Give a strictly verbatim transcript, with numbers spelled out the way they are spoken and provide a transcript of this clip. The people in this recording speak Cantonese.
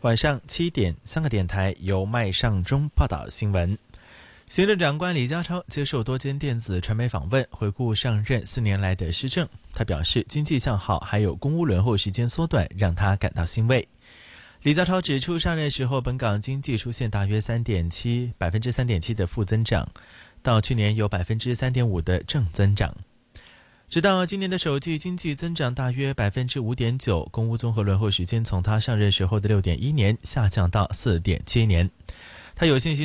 晚上七点，香港电台由麦尚中报道新闻。行政长官李家超接受多间电子传媒访问，回顾上任四年来的施政。他表示，经济向好还有公屋轮候时间缩短，让他感到欣慰。李家超指出，上任时候本港经济出现大约三点七百分之三点七的负增长，到去年有百分之三点五的正增长。直到今年的首季经济增长大约百分之五点九，公屋综合轮候时间从他上任时候的六点一年下降到四点七年。他有信心